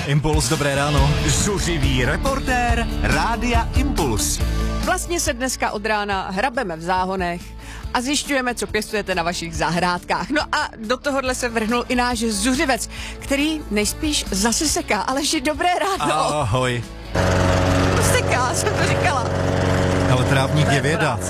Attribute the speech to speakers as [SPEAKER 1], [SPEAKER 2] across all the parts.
[SPEAKER 1] Impuls, dobré ráno.
[SPEAKER 2] Zuřivý reportér Rádia Impuls.
[SPEAKER 3] Vlastně se dneska od rána hrabeme v záhonech a zjišťujeme, co pěstujete na vašich zahrádkách. No a do tohohle se vrhnul i náš zuřivec, který nejspíš zase seká. Aleši, dobré ráno.
[SPEAKER 1] Ahoj.
[SPEAKER 3] Seká, jsem to říkala.
[SPEAKER 1] Ale trávník je věda.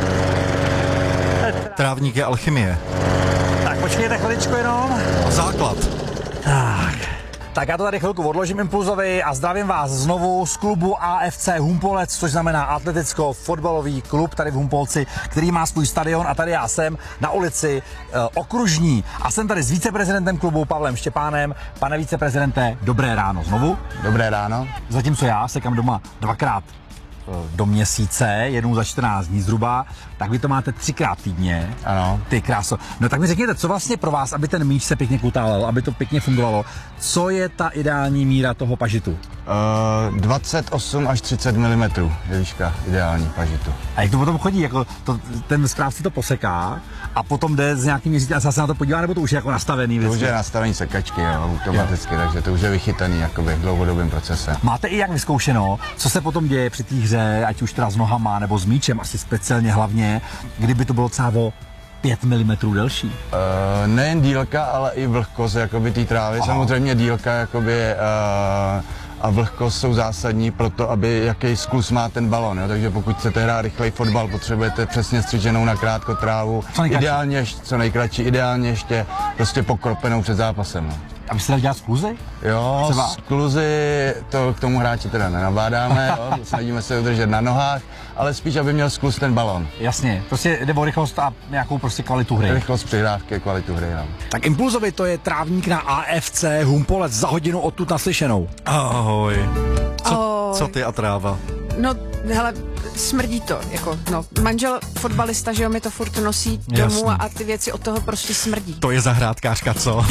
[SPEAKER 1] Trávník je alchymie.
[SPEAKER 4] Tak počkejte chviličku jenom.
[SPEAKER 1] Základ.
[SPEAKER 4] Tak já to tady chvilku odložím Impulzovi a zdravím vás znovu z klubu AFC Humpolec, což znamená atleticko-fotbalový klub tady v Humpolci, který má svůj stadion a tady já jsem na ulici Okružní a jsem tady s viceprezidentem klubu Pavlem Štěpánem. Pane viceprezidente, dobré ráno znovu.
[SPEAKER 5] Dobré ráno.
[SPEAKER 4] Zatímco já sekám doma dvakrát do měsíce, jednou za 14 dní zhruba, tak vy to máte 3krát týdně.
[SPEAKER 5] Ano.
[SPEAKER 4] Ty kráso. No tak mi řekněte, co vlastně pro vás, aby ten míč se pěkně kutálel, aby to pěkně fungovalo, co je ta ideální míra toho pažitu?
[SPEAKER 5] 28 až 30 mm je výška ideální pažitu.
[SPEAKER 4] A jak to potom chodí? Jako ten správce to poseká a potom jde s nějakým měřítem a se na to podívá, nebo to už je jako nastavený?
[SPEAKER 5] To už je nastavený sekačky, jo, automaticky, takže to už je vychytaný jakoby dlouhodobým procesem.
[SPEAKER 4] Máte i jak vyzkoušeno, co se potom děje při té hře, ať už teda s nohama nebo s míčem, asi speciálně hlavně, kdyby to bylo třeba o 5 mm delší?
[SPEAKER 5] Nejen dílka, ale i vlhkost jakoby té trávy. Aha. Samozřejmě dílka jakoby, a vlhkost jsou zásadní pro to, aby jaký skluz má ten balon. Jo? Takže pokud chcete hrát rychlej fotbal, potřebujete přesně střiženou na krátko trávu, ideálně co nejkratší, ideálně ještě prostě pokropenou před zápasem. No.
[SPEAKER 4] A vy se dali dělat skluzy?
[SPEAKER 5] Jo, skluzy, to k tomu hráči teda nenabádáme, jo? Snažíme se udržet na nohách, ale spíš, aby měl skluz ten balon.
[SPEAKER 4] Jasně, prostě jde o rychlost a nějakou prostě kvalitu hry.
[SPEAKER 5] Rychlost přihrávky, kvalitu hry, no.
[SPEAKER 4] Tak Impulzovi to je trávník na AFC Humpolec, za hodinu odtud naslyšenou.
[SPEAKER 1] Ahoj. Co ty a tráva?
[SPEAKER 3] No, hele, smrdí to, jako, no, manžel fotbalista, že jo, mi to furt nosí domů a ty věci od toho prostě smrdí.
[SPEAKER 1] To je zahrádkářka, co?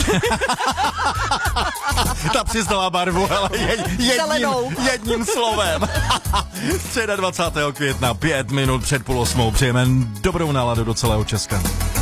[SPEAKER 1] Ta přiznala barvu, ale jedním slovem. Středa 20. května, 5 minut před 7:30. Přejeme dobrou náladu do celého Česka.